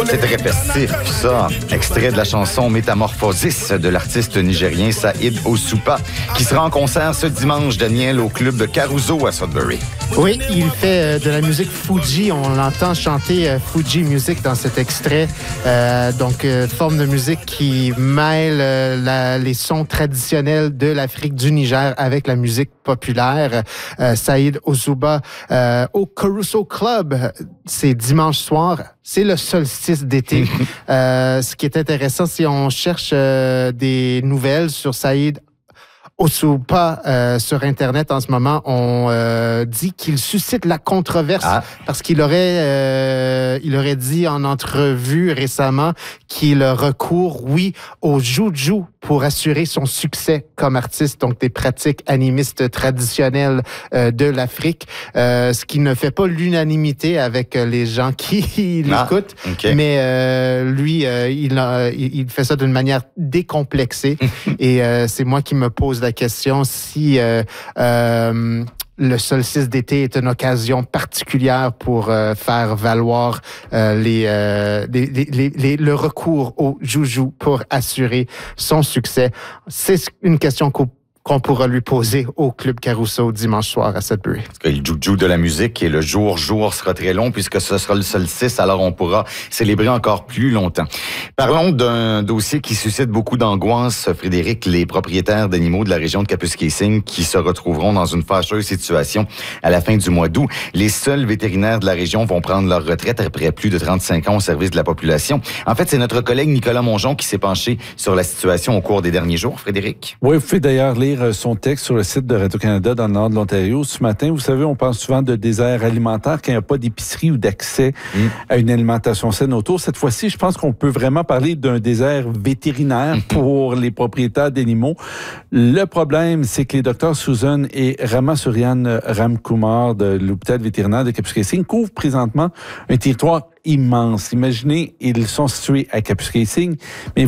C'est très festif, ça. Extrait de la chanson Métamorphosis de l'artiste nigérien Saïd Osupa, qui sera en concert ce dimanche, Daniel, au club de Caruso à Sudbury. Oui, il fait de la musique Fuji. On l'entend chanter Fuji Music dans cet extrait. Donc, forme de musique qui mêle les sons traditionnels de l'Afrique du Niger avec la musique populaire. Saïd Osupa au Caruso Club, c'est dimanche soir. C'est le solstice d'été. Ce qui est intéressant, si on cherche des nouvelles sur Saïd Osupa sur Internet en ce moment, on dit qu'il suscite la controverse parce qu'il aurait dit en entrevue récemment qu'il recourt, au juju pour assurer son succès comme artiste, donc des pratiques animistes traditionnelles de l'Afrique, ce qui ne fait pas l'unanimité avec les gens qui l'écoutent, mais lui, il fait ça d'une manière décomplexée et c'est moi qui me pose la question si le solstice d'été est une occasion particulière pour faire valoir le recours au juju pour assurer son succès. C'est une question qu'on pourra lui poser au Club Caruso dimanche soir à Sudbury. Parce que le juju de la musique et le jour sera très long puisque ce sera le solstice, alors on pourra célébrer encore plus longtemps. Parlons d'un dossier qui suscite beaucoup d'angoisse, Frédéric, les propriétaires d'animaux de la région de Kapuskasing qui se retrouveront dans une fâcheuse situation à la fin du mois d'août. Les seuls vétérinaires de la région vont prendre leur retraite après plus de 35 ans au service de la population. En fait, c'est notre collègue Nicolas Mongeon qui s'est penché sur la situation au cours des derniers jours, Frédéric. Oui, vous pouvez d'ailleurs lire son texte sur le site de Radio-Canada dans le nord de l'Ontario. Ce matin, vous savez, on parle souvent de désert alimentaire quand il n'y a pas d'épicerie ou d'accès à une alimentation saine autour. Cette fois-ci, je pense qu'on peut vraiment parler d'un désert vétérinaire pour les propriétaires d'animaux. Le problème, c'est que les docteurs Susan et Ramasurian Ramkumar de l'hôpital vétérinaire de Kapuskasing couvrent présentement un territoire immense. Imaginez, ils sont situés à Kapuskasing, mais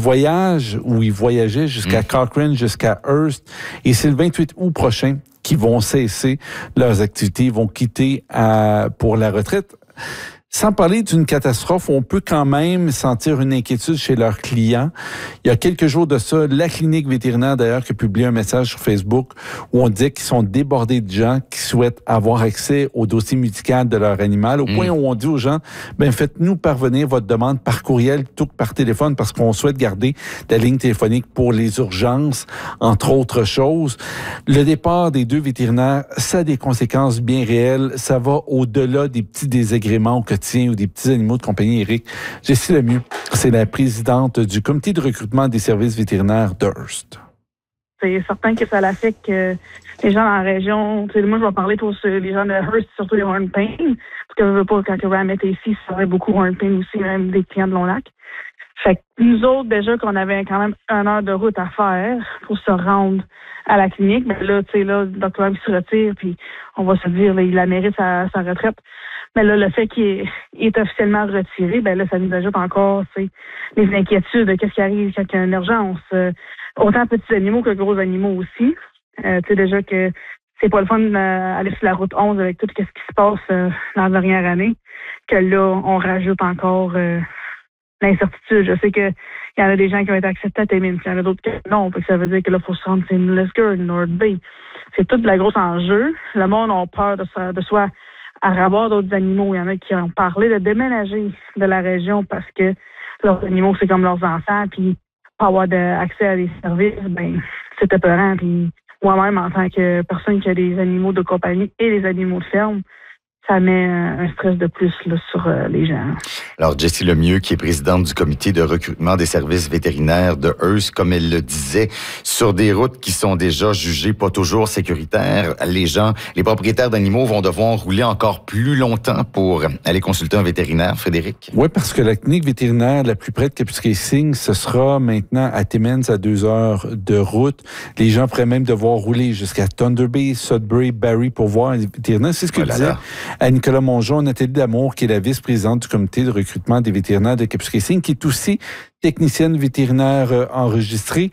ils voyageaient jusqu'à Cochrane, jusqu'à Hearst, et c'est le 28 août prochain qu'ils vont cesser leurs activités, vont quitter pour la retraite. Sans parler d'une catastrophe, on peut quand même sentir une inquiétude chez leurs clients. Il y a quelques jours de ça, la clinique vétérinaire d'ailleurs qui a publié un message sur Facebook où on dit qu'ils sont débordés de gens qui souhaitent avoir accès au dossier médical de leur animal, au point où on dit aux gens, faites-nous parvenir votre demande par courriel plutôt que par téléphone parce qu'on souhaite garder la ligne téléphonique pour les urgences, entre autres choses. Le départ des deux vétérinaires, ça a des conséquences bien réelles. Ça va au-delà des petits désagréments au quotidien ou des petits animaux de compagnie, Éric. Jessie Lemieux, c'est la présidente du comité de recrutement des services vétérinaires de Hearst. C'est certain que ça l'affecte les gens dans la région. Moi, je vais parler pour les gens de Hearst, surtout les Horn Pain, parce que je veux pas, quand Ram était ici, ça aurait beaucoup Horn Pain aussi, même des clients de Long-Lac. Fait que nous autres, déjà qu'on avait quand même 1 heure de route à faire pour se rendre à la clinique, mais là, le docteur Ram se retire, puis on va se dire, il la mérite sa retraite. Mais là, le fait qu'il est officiellement retiré, là, ça nous ajoute encore, les inquiétudes de qu'est-ce qui arrive quand il y a une urgence. Autant petits animaux que gros animaux aussi. Déjà que c'est pas le fun d'aller sur la route 11 avec tout ce qui se passe dans la dernière année, que là, on rajoute encore l'incertitude. Je sais qu'il y en a des gens qui ont été acceptés à Timmins, il y en a d'autres que non. Ça veut dire que là, il faut se rendre, c'est Lisgar, North Bay. C'est tout de la grosse enjeu. Le monde a peur de soi à ravoir d'autres animaux. Il y en a qui ont parlé de déménager de la région parce que leurs animaux, c'est comme leurs enfants, puis pas avoir accès à des services, c'est épeurant. Puis moi-même, en tant que personne qui a des animaux de compagnie et des animaux de ferme, ça met un stress de plus là, sur les gens. Alors, Jessie Lemieux, qui est présidente du comité de recrutement des services vétérinaires de Hearst, comme elle le disait, sur des routes qui sont déjà jugées pas toujours sécuritaires, les propriétaires d'animaux vont devoir rouler encore plus longtemps pour aller consulter un vétérinaire, Frédéric. Oui, parce que la clinique vétérinaire la plus près de Kapuskasing, ce sera maintenant à Timmins à 2 heures de route. Les gens pourraient même devoir rouler jusqu'à Thunder Bay, Sudbury, Barrie pour voir un vétérinaire. C'est ce que disait à Nicolas Mongeon, Nathalie Damour, qui est la vice-présidente du comité de recrutement des vétérinaires de Kapuskasing, qui est aussi technicienne vétérinaire enregistrée.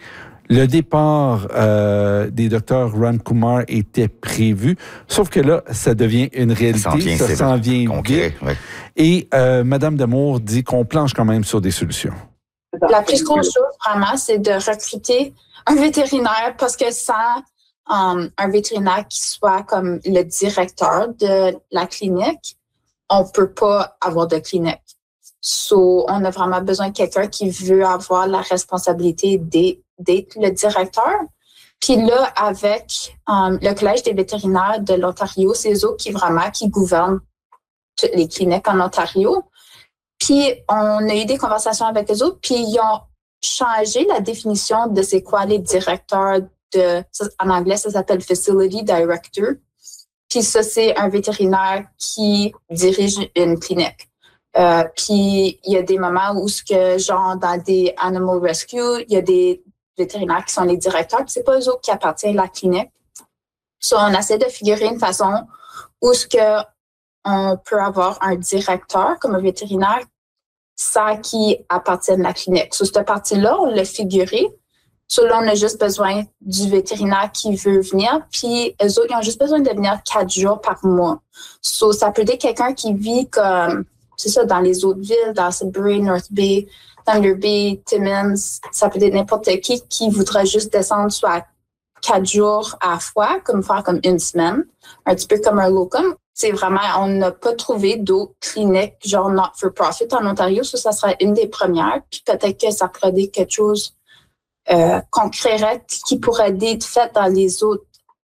Le départ des docteurs Ramkumar était prévu, sauf que là, ça devient une réalité, ça s'en vient concret, vite. Ouais. Et Mme Damour dit qu'on planche quand même sur des solutions. La plus grosse chose, vraiment, c'est de recruter un vétérinaire parce que sans un vétérinaire qui soit comme le directeur de la clinique, on peut pas avoir de clinique. So, on a vraiment besoin de quelqu'un qui veut avoir la responsabilité d'être le directeur. Puis là, avec le Collège des vétérinaires de l'Ontario, c'est eux qui gouvernent toutes les cliniques en Ontario. Puis on a eu des conversations avec eux autres, puis ils ont changé la définition de c'est quoi les directeurs en anglais, ça s'appelle Facility Director. Puis ça, c'est un vétérinaire qui dirige une clinique. Puis il y a des moments où genre dans des animal rescue, il y a des vétérinaires qui sont les directeurs, puis c'est pas eux autres qui appartiennent à la clinique. So, on essaie de figurer une façon où on peut avoir un directeur comme un vétérinaire sans qui appartienne à la clinique. So, cette partie-là, on l'a figuré. So, là, on a juste besoin du vétérinaire qui veut venir, puis eux autres, ils ont juste besoin de venir 4 jours par mois. So, ça peut être quelqu'un qui vit comme, c'est ça, dans les autres villes, dans Sudbury, North Bay, Thunder Bay, Timmins, ça peut être n'importe qui voudra juste descendre soit 4 jours à la fois, comme faire comme une semaine, un petit peu comme un locum. C'est vraiment, on n'a pas trouvé d'autres cliniques genre not-for-profit en Ontario, ça serait une des premières, puis peut-être que ça pourrait être quelque chose qu'on créerait qui pourrait être fait dans les autres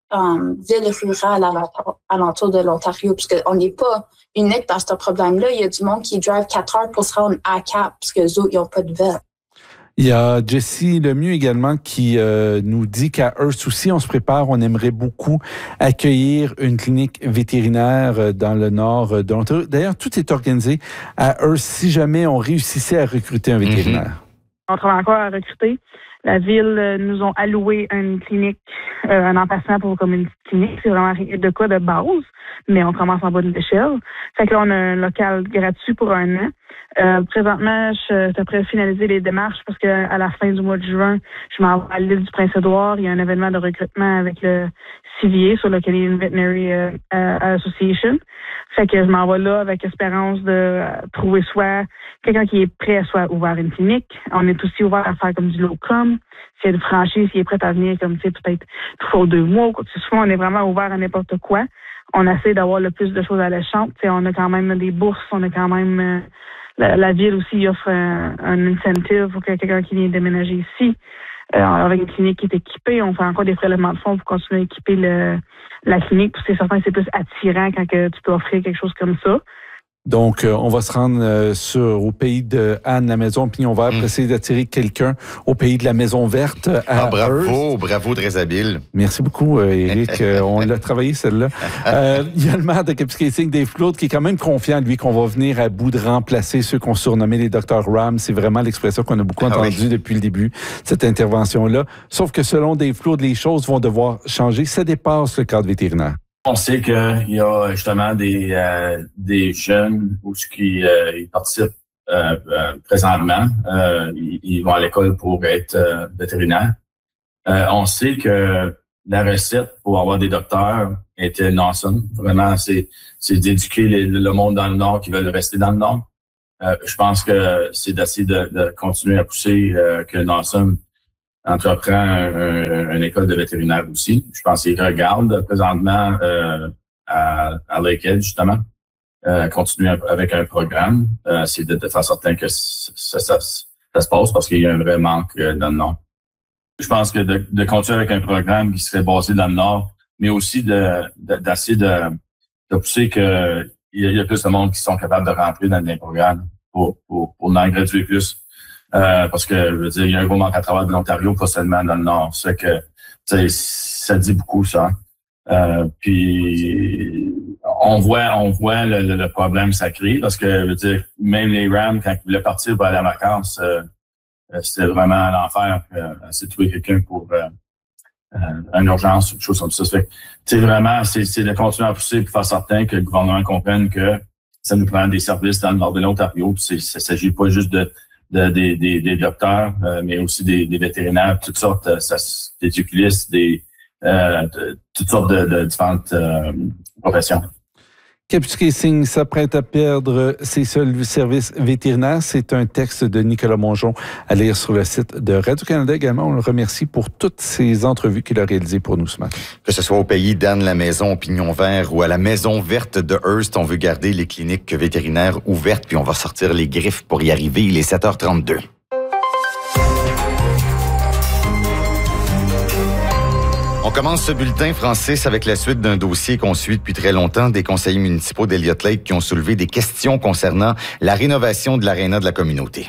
villes rurales alentour de l'Ontario, puisqu'on n'est pas unique dans ce problème-là. Il y a du monde qui drive 4 heures pour se rendre à Cap, parce que les autres, ils n'ont pas de vet. Il y a Jessie Lemieux également qui nous dit qu'à Hearst aussi, on se prépare, on aimerait beaucoup accueillir une clinique vétérinaire dans le nord de l'Ontario. D'ailleurs, tout est organisé à Hearst si jamais on réussissait à recruter un vétérinaire. On travaille encore à recruter. La ville nous ont alloué une clinique, un emplacement pour comme une petite clinique. C'est vraiment de quoi de base, mais on commence en bas de l'échelle. Fait que là, on a un local gratuit pour 1 an. Présentement, je suis prêt à finaliser les démarches parce que à la fin du mois de juin, je m'en vais à l'île du Prince-Édouard. Il y a un événement de recrutement avec le CVA, sur le Canadian Veterinary Association. Fait que je m'en vais là avec espérance de trouver soit quelqu'un qui est prêt à soit ouvert une clinique. On est aussi ouvert à faire comme du locum. S'il y a une franchise qui est prête à venir comme, tu sais, peut-être 3 ou 2 mois ou quoi que ce soit, on est vraiment ouvert à n'importe quoi. On essaie d'avoir le plus de choses alléchantes. Tu sais, on a quand même des bourses, on a quand même la ville aussi offre un incentive pour que quelqu'un qui vient déménager ici. Avec une clinique qui est équipée, on fait encore des prélèvements de fonds pour continuer à équiper la clinique. C'est certain que c'est plus attirant quand que tu peux offrir quelque chose comme ça. Donc, on va se rendre au pays de Anne, la Maison Pignon Vert, pour essayer d'attirer quelqu'un au pays de la Maison Verte. Bravo, très habile. Merci beaucoup, Éric. On l'a travaillé, celle-là. Il y a le maire de Kapuskasing, Dave Claude, qui est quand même confiant, lui, qu'on va venir à bout de remplacer ceux qu'on surnommait les Dr. Ram. C'est vraiment l'expression qu'on a beaucoup entendue depuis le début, cette intervention-là. Sauf que selon Dave Claude, les choses vont devoir changer. Ça dépasse le cadre vétérinaire. On sait qu'il y a justement des jeunes qui participent présentement. Ils vont à l'école pour être vétérinaires. On sait que la recette pour avoir des docteurs était awesome. Vraiment, c'est d'éduquer le monde dans le Nord qui veulent rester dans le Nord. Je pense que c'est d'essayer de continuer à pousser que Nawson entreprend une école de vétérinaire aussi. Je pense qu'il regarde présentement à Lakehead, justement, continuer avec un programme. C'est de faire certain que ça se passe parce qu'il y a un vrai manque dans le Nord. Je pense que de continuer avec un programme qui serait basé dans le Nord, mais aussi d'essayer de pousser qu'il y a plus de monde qui sont capables de rentrer dans les programmes pour en graduer plus. Parce que, je veux dire, il y a un gros manque à travers de l'Ontario, pas seulement dans le Nord. C'est que, ça dit beaucoup, ça. Puis, on voit le problème sacré, parce que, je veux dire, même les Rams, quand ils voulaient partir pour aller en vacances, c'était vraiment l'enfer. C'est trouver quelqu'un pour une urgence ou quelque chose comme ça. Ça fait que, vraiment, c'est de continuer à pousser pour faire certain que le gouvernement comprenne que ça nous prend des services dans le nord de l'Ontario. Il ne s'agit pas juste de des docteurs, mais aussi des vétérinaires, toutes sortes, des oculistes, toutes sortes de différentes professions. Kapuskasing s'apprête à perdre ses seuls services vétérinaires. C'est un texte de Nicolas Mongeon à lire sur le site de Radio-Canada. Également, on le remercie pour toutes ces entrevues qu'il a réalisées pour nous ce matin. Que ce soit au pays d'Anne la Maison au Pignon Vert ou à la Maison Verte de Hearst, on veut garder les cliniques vétérinaires ouvertes, puis on va sortir les griffes pour y arriver. Il est 7h32. On commence ce bulletin, Francis, avec la suite d'un dossier qu'on suit depuis très longtemps, des conseillers municipaux d'Elliott Lake qui ont soulevé des questions concernant la rénovation de l'aréna de la communauté.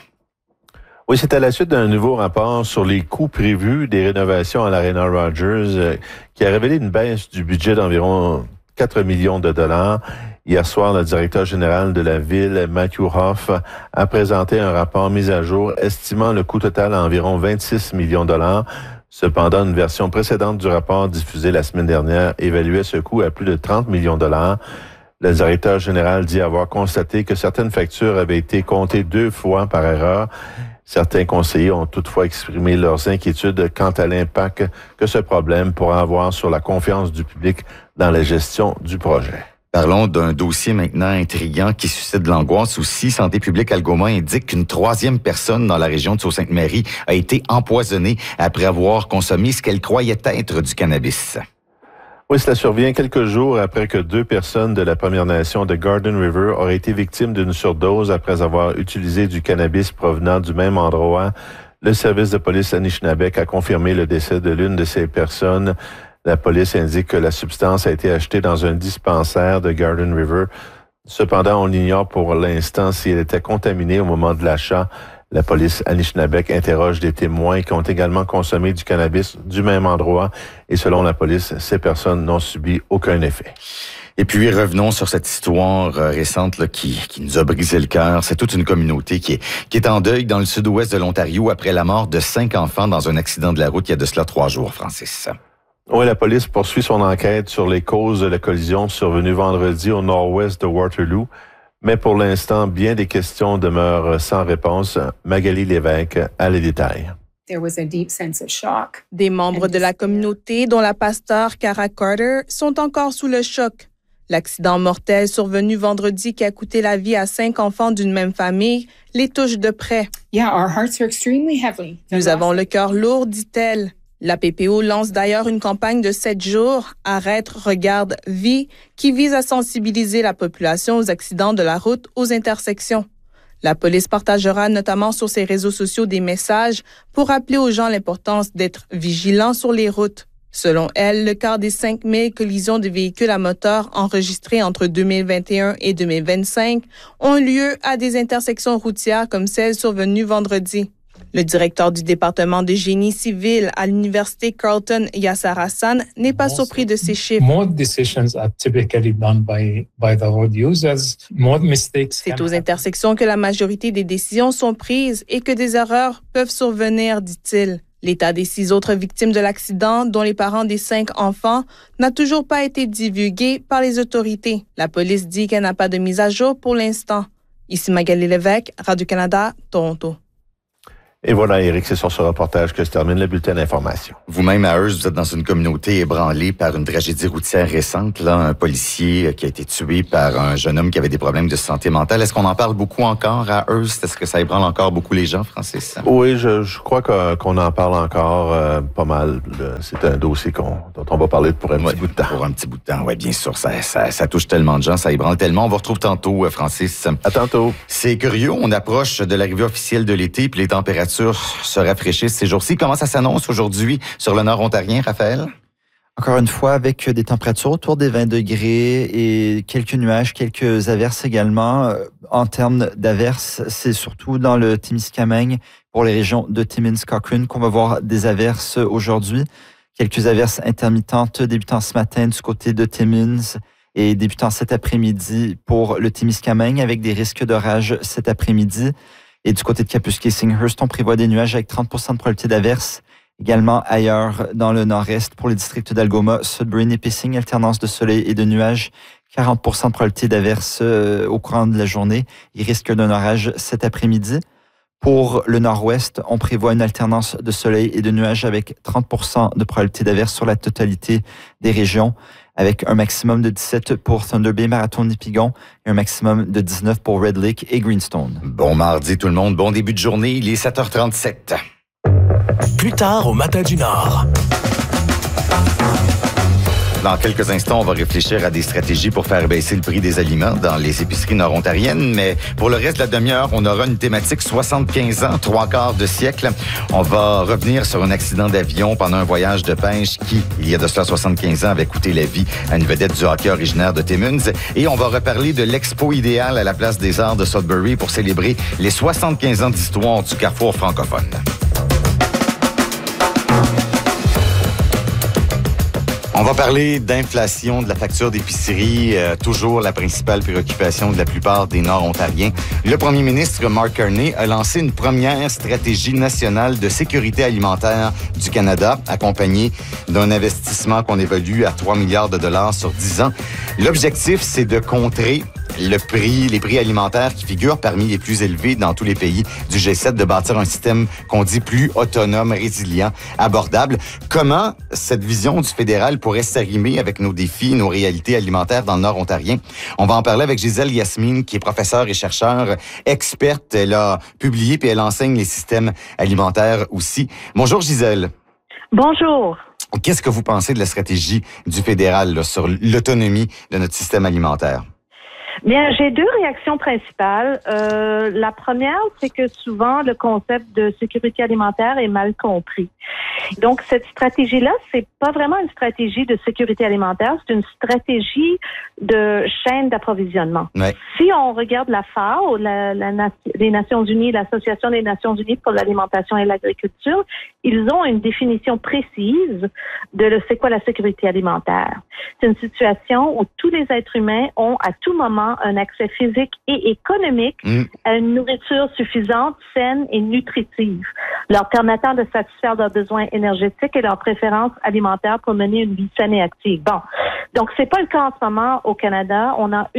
Oui, c'est à la suite d'un nouveau rapport sur les coûts prévus des rénovations à l'Arena Rogers qui a révélé une baisse du budget d'environ 4 millions de dollars. Hier soir, le directeur général de la ville, Matthew Hoff, a présenté un rapport mis à jour estimant le coût total à environ 26 millions de dollars. Cependant, une version précédente du rapport diffusé la semaine dernière évaluait ce coût à plus de 30 millions de dollars. Le directeur général dit avoir constaté que certaines factures avaient été comptées 2 fois par erreur. Certains conseillers ont toutefois exprimé leurs inquiétudes quant à l'impact que ce problème pourra avoir sur la confiance du public dans la gestion du projet. Parlons d'un dossier maintenant intriguant qui suscite de l'angoisse aussi. Santé publique Algoma indique qu'une 3e personne dans la région de Sault-Sainte-Marie a été empoisonnée après avoir consommé ce qu'elle croyait être du cannabis. Oui, cela survient quelques jours après que 2 personnes de la Première Nation de Garden River auraient été victimes d'une surdose après avoir utilisé du cannabis provenant du même endroit. Le service de police Anishinaabeg a confirmé le décès de l'une de ces personnes. La police indique que la substance a été achetée dans un dispensaire de Garden River. Cependant, on ignore pour l'instant si elle était contaminée au moment de l'achat. La police Anishinaabeg interroge des témoins qui ont également consommé du cannabis du même endroit. Et selon la police, ces personnes n'ont subi aucun effet. Et puis, revenons sur cette histoire récente là, qui nous a brisé le cœur. C'est toute une communauté qui est en deuil dans le sud-ouest de l'Ontario après la mort de 5 enfants dans un accident de la route il y a de cela 3 jours, Francis. Oui, la police poursuit son enquête sur les causes de la collision survenue vendredi au nord-ouest de Waterloo. Mais pour l'instant, bien des questions demeurent sans réponse. Magali Lévesque a les détails. Des membres de la communauté, dont la pasteure Cara Carter, sont encore sous le choc. L'accident mortel survenu vendredi qui a coûté la vie à 5 enfants d'une même famille les touche de près. Nous avons le cœur lourd, dit-elle. La PPO lance d'ailleurs une campagne de 7 jours, Arrête, regarde, vis, qui vise à sensibiliser la population aux accidents de la route aux intersections. La police partagera notamment sur ses réseaux sociaux des messages pour rappeler aux gens l'importance d'être vigilants sur les routes. Selon elle, le quart des 5000 collisions de véhicules à moteur enregistrées entre 2021 et 2025 ont lieu à des intersections routières comme celle survenue vendredi. Le directeur du département de génie civil à l'université Carleton, Yasser Hassan, n'est pas surpris de ces chiffres. C'est aux intersections que la majorité des décisions sont prises et que des erreurs peuvent survenir, dit-il. L'état des 6 autres victimes de l'accident, dont les parents des 5 enfants, n'a toujours pas été divulgué par les autorités. La police dit qu'elle n'a pas de mise à jour pour l'instant. Ici Magali Lévesque, Radio-Canada, Toronto. Et voilà, Éric, c'est sur ce reportage que se termine le bulletin d'information. Vous-même, à Hearst, vous êtes dans une communauté ébranlée par une tragédie routière récente. Là, un policier qui a été tué par un jeune homme qui avait des problèmes de santé mentale. Est-ce qu'on en parle beaucoup encore à Hearst? Est-ce que ça ébranle encore beaucoup les gens, Francis? Oui, je crois qu'on en parle encore pas mal. C'est un dossier dont on va parler pour un petit bout de temps. Pour un petit bout de temps, oui, bien sûr. Ça touche tellement de gens, ça ébranle tellement. On vous retrouve tantôt, Francis. À tantôt. C'est curieux, on approche de l'arrivée officielle de l'été, puis les températures se rafraîchissent ces jours-ci. Comment ça s'annonce aujourd'hui sur le nord ontarien, Raphaël? Encore une fois, avec des températures autour des 20 degrés et quelques nuages, quelques averses également. En termes d'averses, c'est surtout dans le Témiscamingue, pour les régions de Timmins-Cochrane, qu'on va voir des averses aujourd'hui. Quelques averses intermittentes débutant ce matin du côté de Timmins et débutant cet après-midi pour le Témiscamingue, avec des risques d'orage cet après-midi. Et du côté de Kapuskasing-Hearst, on prévoit des nuages avec 30 % de probabilité d'averse. Également ailleurs dans le nord-est pour les districts d'Algoma, Sudbury, Nipissing, alternance de soleil et de nuages. 40 % de probabilité d'averse au courant de la journée. Il risque d'un orage cet après-midi. Pour le nord-ouest, on prévoit une alternance de soleil et de nuages avec 30% de probabilité d'averse sur la totalité des régions, avec un maximum de 17 pour Thunder Bay, Marathon-Nipigon et un maximum de 19 pour Red Lake et Greenstone. Bon mardi tout le monde, bon début de journée, il est 7h37. Plus tard au Matin du Nord. Dans quelques instants, on va réfléchir à des stratégies pour faire baisser le prix des aliments dans les épiceries nord-ontariennes. Mais pour le reste de la demi-heure, on aura une thématique 75 ans, 3/4 de siècle. On va revenir sur un accident d'avion pendant un voyage de pêche qui, il y a de cela 75 ans, avait coûté la vie à une vedette du hockey originaire de Timmins. Et on va reparler de l'expo idéale à la Place des Arts de Sudbury pour célébrer les 75 ans d'histoire du Carrefour francophone. On va parler d'inflation, de la facture d'épicerie, toujours la principale préoccupation de la plupart des Nord-Ontariens. Le premier ministre Mark Carney a lancé une première stratégie nationale de sécurité alimentaire du Canada, accompagnée d'un investissement qu'on évalue à 3 milliards de dollars sur 10 ans. L'objectif, c'est de contrer les prix alimentaires qui figurent parmi les plus élevés dans tous les pays du G7, de bâtir un système qu'on dit plus autonome, résilient, abordable. Comment cette vision du fédéral pourrait s'arrimer avec nos défis, nos réalités alimentaires dans le Nord ontarien? On va en parler avec Gisèle Yasmine, qui est professeure et chercheure experte. Elle a publié puis elle enseigne les systèmes alimentaires aussi. Bonjour Gisèle. Bonjour. Qu'est-ce que vous pensez de la stratégie du fédéral là, sur l'autonomie de notre système alimentaire? Bien, j'ai deux réactions principales. La première, c'est que souvent, le concept de sécurité alimentaire est mal compris. Donc, cette stratégie-là, c'est pas vraiment une stratégie de sécurité alimentaire, c'est une stratégie de chaîne d'approvisionnement. Ouais. Si on regarde la FAO, les Nations Unies, l'Association des Nations Unies pour l'alimentation et l'agriculture, ils ont une définition précise de c'est quoi la sécurité alimentaire. C'est une situation où tous les êtres humains ont à tout moment un accès physique et économique à une nourriture suffisante, saine et nutritive, leur permettant de satisfaire leurs besoins énergétiques et leurs préférences alimentaires pour mener une vie saine et active. Bon, donc c'est pas le cas en ce moment au Canada. On a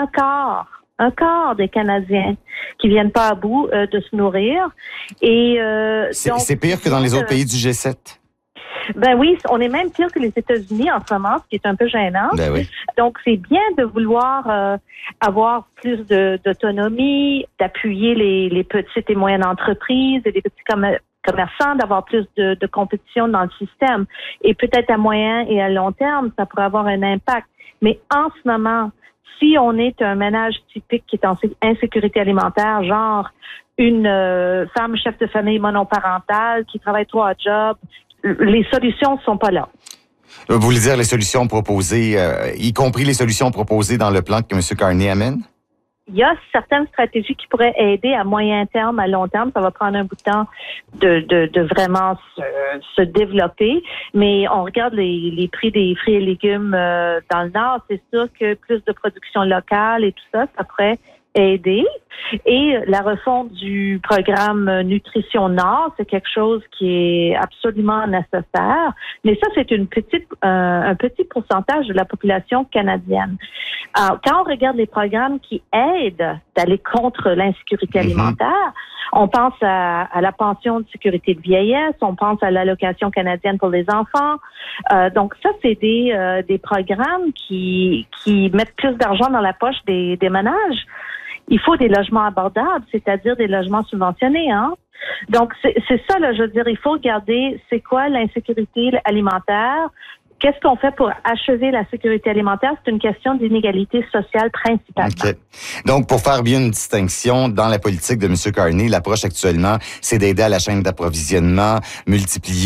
un quart des Canadiens qui viennent pas à bout de se nourrir. Et c'est pire que dans les autres pays du G7. Ben oui, on est même pire que les États-Unis en ce moment, ce qui est un peu gênant. Ben oui. Donc, c'est bien de vouloir avoir plus d'autonomie, d'appuyer les petites et moyennes entreprises et les petits commerçants, d'avoir plus de compétition dans le système. Et peut-être à moyen et à long terme, ça pourrait avoir un impact. Mais en ce moment, si on est un ménage typique qui est en insécurité alimentaire, genre une femme chef de famille monoparentale qui travaille 3 jobs, les solutions ne sont pas là. Vous voulez dire les solutions proposées, y compris les solutions proposées dans le plan que M. Carney amène? Il y a certaines stratégies qui pourraient aider à moyen terme, à long terme. Ça va prendre un bout de temps de vraiment se développer. Mais on regarde les prix des fruits et légumes dans le Nord. C'est sûr que plus de production locale et tout ça, ça pourrait aider. Et la refonte du programme Nutrition Nord, c'est quelque chose qui est absolument nécessaire. Mais ça, c'est un petit pourcentage de la population canadienne. Alors, quand on regarde les programmes qui aident d'aller contre l'insécurité alimentaire, on pense à la pension de sécurité de vieillesse, on pense à l'allocation canadienne pour les enfants. Donc ça, c'est des programmes qui mettent plus d'argent dans la poche des ménages. Il faut des logements abordables, c'est-à-dire des logements subventionnés, hein. Donc, c'est ça, là, je veux dire, il faut regarder c'est quoi l'insécurité alimentaire. Qu'est-ce qu'on fait pour achever la sécurité alimentaire? C'est une question d'inégalité sociale principalement. Okay. Donc, pour faire bien une distinction, dans la politique de M. Carney, l'approche actuellement, c'est d'aider à la chaîne d'approvisionnement, multiplier